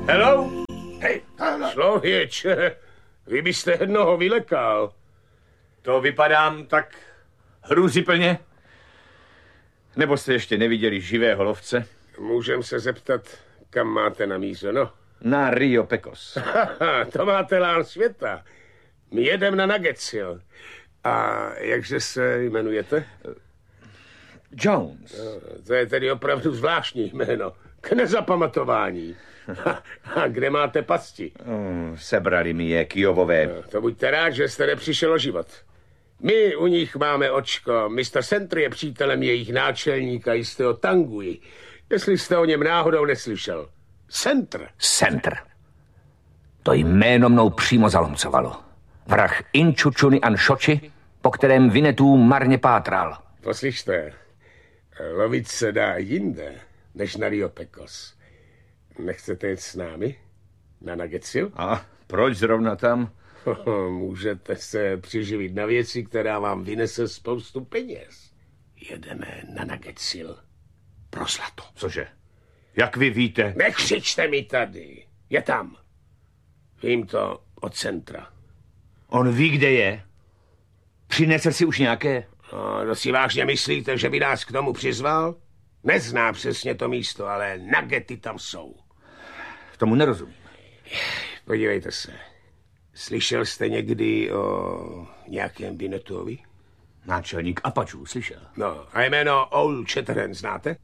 Hello? Hej, člověče, vy byste jednoho vylekal. To vypadám tak hrůzyplně? Nebo jste ještě neviděli živého lovce? Můžem se zeptat, kam máte namířeno? Na Rio Pecos. To máte lán světa. My jedem na Nuggetsil. A jakže se jmenujete? Jones. To je tedy opravdu zvláštní jméno. K nezapamatování. A kde máte pasti? Sebrali mi je Kijovové. To buďte rád, že jste nepřišel o život. My u nich máme očko. Mr. Center je přítelem jejich náčelníka jistého Tanguy. Jestli jste o něm náhodou neslyšel. Center. To jméno mnou přímo zalomcovalo. Vrah Inčučuny an Šoči, po kterém Winnetou marně pátral. Poslyšte, lovit se dá jinde, než na Rio Pecos. Nechcete jít s námi? Na Nuggetsil? A proč zrovna tam? Můžete se přiživit na věci, která vám vynese spoustu peněz. Jedeme na Nuggetsil. Pro zlato. Cože? Jak vy víte? Nekřičte mi tady. Je tam. Vím to od Centra. On ví, kde je? Přinesl si už nějaké? No, si vážně myslíte, že by nás k tomu přizval? Nezná přesně to místo, ale nuggety tam jsou. Tomu nerozumím. Podívejte se. Slyšel jste někdy o nějakém Winnettovi? Náčelník Apačů, slyšel. No, a jméno Old Shatterhand znáte?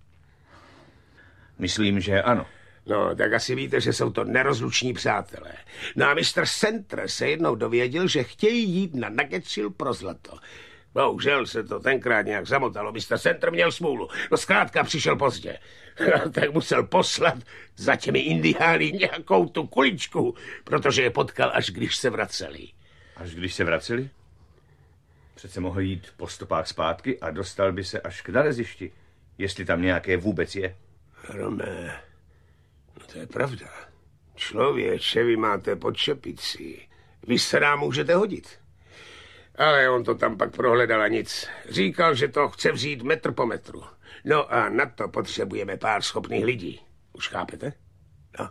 Myslím, že ano. No, tak asi víte, že jsou to nerozluční přátelé. No a Mr. Center se jednou dověděl, že chtějí jít na Nuggetsil pro zlato. Bohužel se to tenkrát nějak zamotalo. Mr. Center měl smůlu. No zkrátka přišel pozdě. Tak musel poslat za těmi indiány nějakou tu kuličku, protože je potkal, až když se vraceli. Až když se vraceli? Přece mohl jít po stopách zpátky a dostal by se až k nalezišti, jestli tam nějaké vůbec je. Rome, no to je pravda. Člověče, vy máte pod čepici. Vy se nám můžete hodit. Ale on to tam pak prohledal a nic. Říkal, že to chce vzít metr po metru. No a na to potřebujeme pár schopných lidí. Už chápete? No.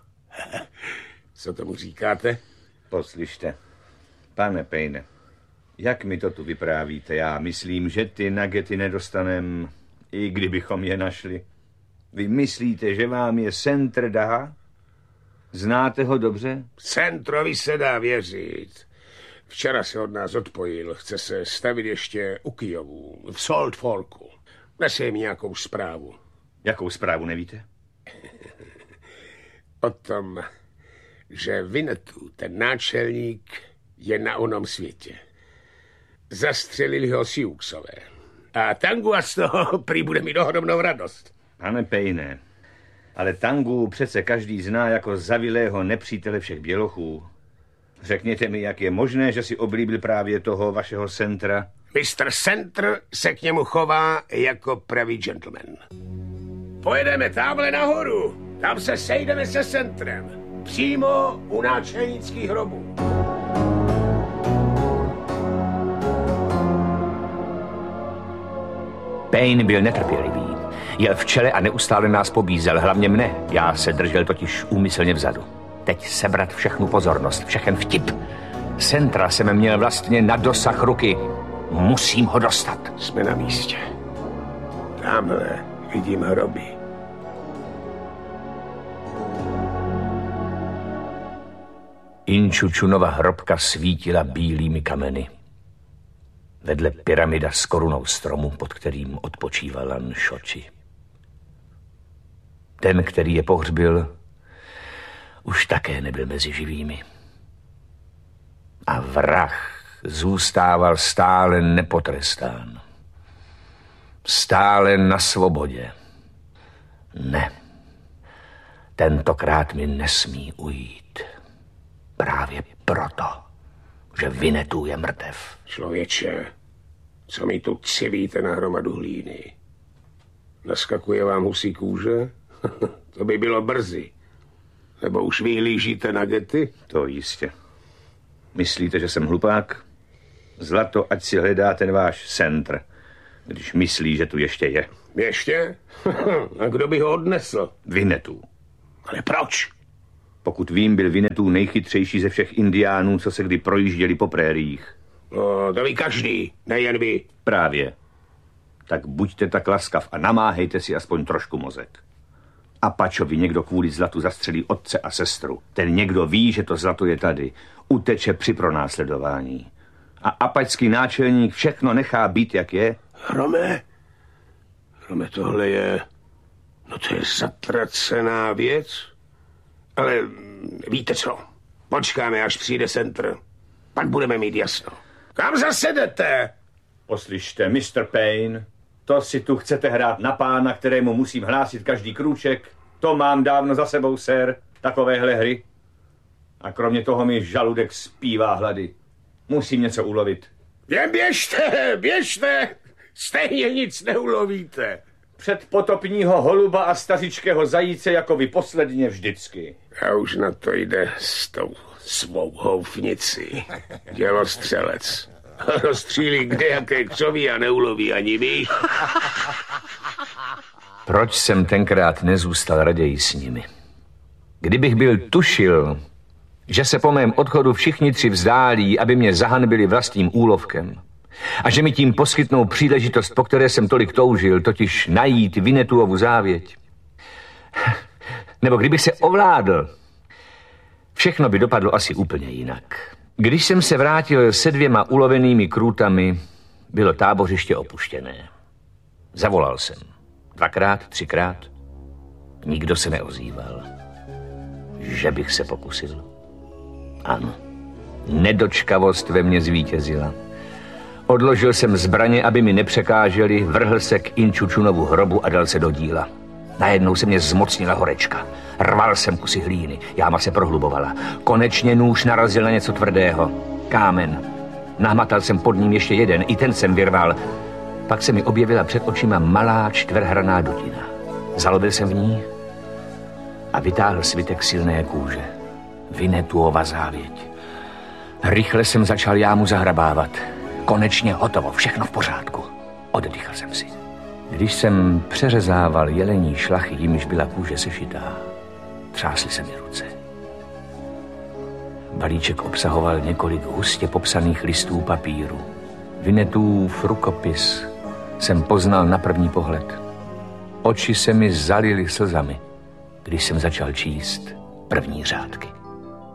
Co tomu říkáte? Poslyšte, pane Payne, jak mi to tu vyprávíte? Já myslím, že ty nuggety nedostanem, i kdybychom je našli. Vy myslíte, že vám je Center dá? Znáte ho dobře? Centrovi se dá věřit. Včera se od nás odpojil. Chce se stavit ještě u Kijovu, v Salt Forku. Nese jim nějakou zprávu. Jakou zprávu nevíte? O tom, že Winnetou, ten náčelník, je na onom světě. Zastřelili ho Siouxové. A Tangu z toho prý bude mít ohromnou radost. Pane Payne, ale Tangu přece každý zná jako zavilého nepřítele všech bělochů. Řekněte mi, jak je možné, že si oblíbil právě toho vašeho Centra? Mr. Center se k němu chová jako pravý gentleman. Pojedeme tamhle nahoru. Tam se sejdeme se Centrem. Přímo u náčelnických hrobů. Payne byl netrpělivý. Jel v čele a neustále nás pobízel, hlavně mne. Já se držel totiž úmyslně vzadu. Teď sebrat všechnu pozornost, všechen vtip. Centra jsem měl vlastně na dosah ruky. Musím ho dostat. Jsme na místě. Tamhle vidím hroby. Inčučunova hrobka svítila bílými kameny. Vedle pyramida s korunou stromu, pod kterým odpočíval Lan Šoči. Ten, který je pohřbil, už také nebyl mezi živými. A vrah zůstával stále nepotrestán. Stále na svobodě. Ne, tentokrát mi nesmí ujít. Právě proto, že Winnetou je mrtev. Člověče, co mi tu civíte na hromadu hlíny? Naskakuje vám husí kůže? To by bylo brzy. Nebo už vyhlížíte nuggety? To jistě. Myslíte, že jsem hlupák? Zlato, ať si hledá ten váš Center, když myslí, že tu ještě je. Ještě? A kdo by ho odnesl? Winnetou. Ale proč? Pokud vím, byl Winnetou nejchytřejší ze všech indiánů, co se kdy projížděli po prériích. No, to ví každý, nejen vy. Právě. Tak buďte tak laskav a namáhejte si aspoň trošku mozek. Apačovi někdo kvůli zlatu zastřelí otce a sestru. Ten někdo ví, že to zlato je tady. Uteče při pronásledování. A apačský náčelník všechno nechá být, jak je. Hrome, tohle je... No to je zatracená věc. Ale víte co? Počkáme, až přijde Centr. Pak budeme mít jasno. Kam zase jdete? Poslyšte, Mr. Payne, to si tu chcete hrát na pána, kterému musím hlásit každý krůček. To mám dávno za sebou, sir, takovéhle hry. A kromě toho mi žaludek zpívá hlady. Musím něco ulovit. Jen běžte, stejně nic neulovíte. Předpotopního holuba a stařičkého zajíce jako vy posledně vždycky. A už na to jde s tou svou houfnicí. Dělostřelec. Rozstřílí kdejaké křoví a neuloví ani vy. Proč jsem tenkrát nezůstal raději s nimi? Kdybych byl tušil, že se po mém odchodu všichni tři vzdálí, aby mě zahanbili vlastním úlovkem, a že mi tím poskytnou příležitost, po které jsem tolik toužil, totiž najít Winnetouovu závěť. Nebo kdybych se ovládl, všechno by dopadlo asi úplně jinak. Když jsem se vrátil se 2 ulovenými krůtami, bylo tábořiště opuštěné. Zavolal jsem. 2krát, 3krát. Nikdo se neozýval. Že bych se pokusil. Ano. Nedočkavost ve mně zvítězila. Odložil jsem zbraně, aby mi nepřekáželi, vrhl se k Inčučunovu hrobu a dal se do díla. Najednou se mě zmocnila horečka. Rval jsem kusy hlíny, jáma se prohlubovala. Konečně nůž narazil na něco tvrdého. Kámen. Nahmatal jsem pod ním ještě jeden, i ten jsem vyrval. Pak se mi objevila před očima malá čtverhranná dutina. Zalobil jsem v ní a vytáhl svitek silné kůže. Winnetouova závěť. Rychle jsem začal jámu zahrabávat. Konečně hotovo, všechno v pořádku. Oddychl jsem si. Když jsem přeřezával jelení šlachy, jimž byla kůže sešitá, třásly se mi ruce. Balíček obsahoval několik hustě popsaných listů papíru. Winnetův rukopis jsem poznal na první pohled. Oči se mi zalily slzami, když jsem začal číst první řádky.